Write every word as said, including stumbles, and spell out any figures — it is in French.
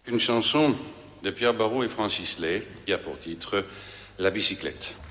Une chanson de Pierre Barou et Francis Lay qui a pour titre La bicyclette.